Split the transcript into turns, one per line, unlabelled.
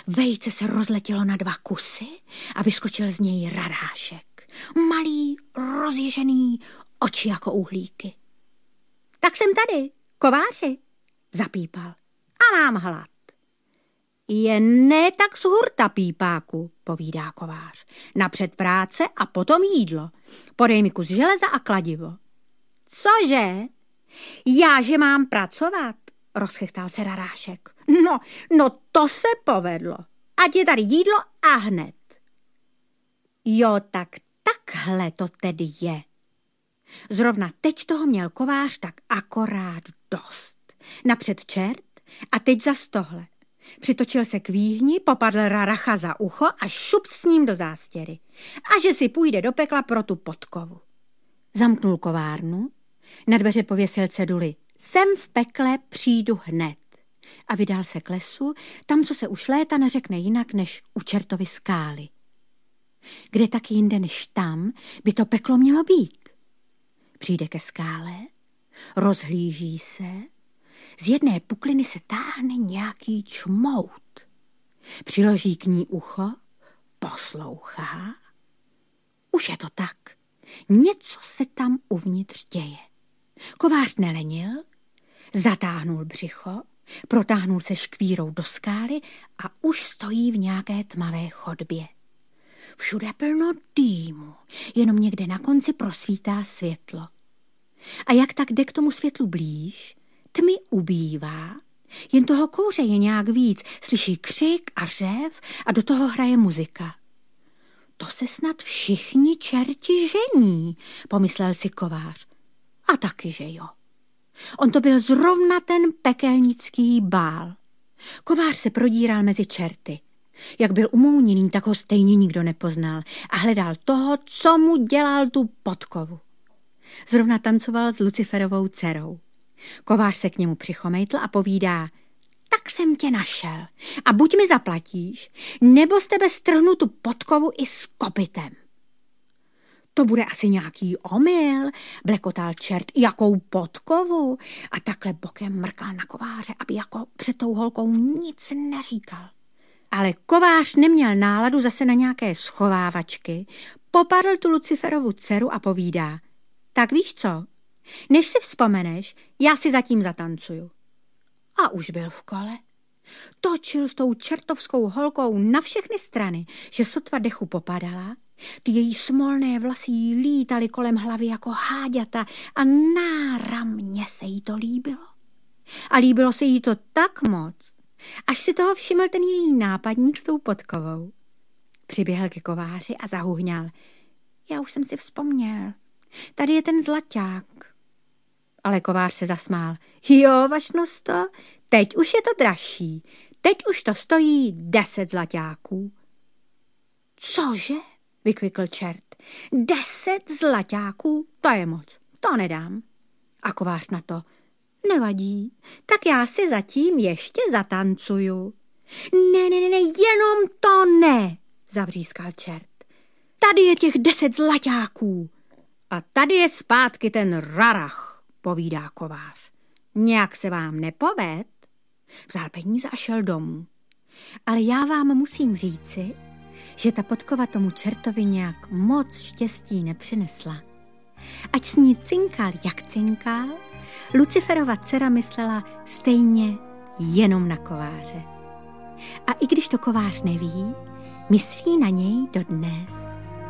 Vejce se rozletělo na 2 kusy a vyskočil z něj rarášek. Malý, rozježený, oči jako uhlíky. Tak jsem tady, kováři, zapípal. A mám hlad. Jen ne tak z hurta, pípáku, povídá kovář. Napřed práce a potom jídlo. Podej mi kus železa a kladivo. Cože? Já, že mám pracovat, rozchechtal se rarášek. No to se povedlo. Ať je tady jídlo a hned. Jo, tak takhle to tedy je. Zrovna teď toho měl kovář tak akorát dost. Napřed čert a teď zas tohle. Přitočil se k výhni, popadl raracha za ucho a šup s ním do zástěry. A že si půjde do pekla pro tu podkovu. Zamknul kovárnu, na dveře pověsil ceduli Jsem v pekle, přijdu hned. A vydal se k lesu, tam, co se už léta neřekne jinak, než u čertovy skály. Kde taky jinde než tam by to peklo mělo být? Přijde ke skále, rozhlíží se, z jedné pukliny se táhne nějaký čmout. Přiloží k ní ucho, poslouchá. Už je to tak. Něco se tam uvnitř děje. Kovář nelenil, zatáhnul břicho, protáhnul se škvírou do skály a už stojí v nějaké tmavé chodbě. Všude plno dýmu, jenom někde na konci prosvítá světlo. A jak tak jde k tomu světlu blíž, tmy ubývá, jen toho kouře je nějak víc, slyší křik a řev a do toho hraje muzika. To se snad všichni čerti žení, pomyslel si kovář. A taky, že jo. On to byl zrovna ten pekelnický bál. Kovář se prodíral mezi čerty. Jak byl umouněný, tak ho stejně nikdo nepoznal a hledal toho, co mu dělal tu podkovu. Zrovna tancoval s Luciferovou dcerou. Kovář se k němu přichomejtl a povídá, tak jsem tě našel a buď mi zaplatíš, nebo z tebe strhnu tu podkovu i s kopytem. To bude asi nějaký omyl, blekotal čert, jakou podkovu a takhle bokem mrkal na kováře, aby jako před tou holkou nic neříkal. Ale kovář neměl náladu zase na nějaké schovávačky, popadl tu Luciferovu dceru a povídá, tak víš co, než si vzpomeneš, já si zatím zatancuju. A už byl v kole. Točil s tou čertovskou holkou na všechny strany, že sotva dechu popadala, ty její smolné vlasy jí lítaly kolem hlavy jako háďata a náramně se jí to líbilo. A líbilo se jí to tak moc, až si toho všiml ten její nápadník s tou podkovou. Přiběhl ke kováři a zahuhňal. Já už jsem si vzpomněl. Tady je ten zlaťák. Ale kovář se zasmál. Jo, vašnosto, teď už je to dražší. Teď už to stojí 10 zlaťáků. Cože? Vykvikl čert. 10 zlaťáků? To je moc. To nedám. A kovář na to. Nevadí, tak já si zatím ještě zatancuju. Ne, jenom to ne, zavřískal čert. Tady je těch 10 zlaťáků. A tady je zpátky ten rarach, povídá kovář. Nějak se vám nepoved? Vzal peníze a šel domů. Ale já vám musím říci, že ta podkova tomu čertovi nějak moc štěstí nepřinesla. Ať s ní cinkal, jak cinkal, Luciferova dcera myslela stejně jenom na kováře. A i když to kovář neví, myslí na něj dodnes.